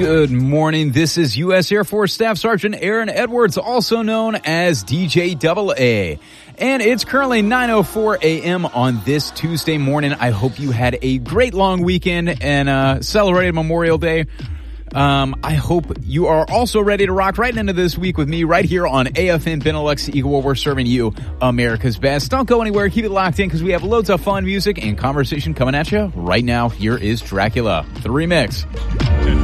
Good morning. This is U.S. Air Force Staff Sergeant Aaron Edwards, also known as DJ AA. And it's currently 9:04 a.m. on this Tuesday morning. I hope you had a great long weekend and celebrated Memorial Day. I hope you are also ready to rock right into this week with me right here on AFN Benelux Eagle, where we're serving you America's best. Don't go anywhere. Keep it locked in because we have loads of fun music and conversation coming at you right now. Here is Dracula, the remix.